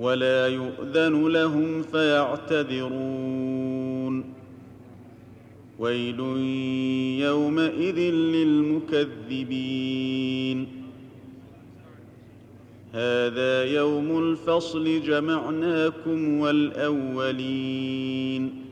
ولا يؤذن لهم فيعتذرون ويل يومئذ للمكذبين هذا يوم الفصل جمعناكم والأولين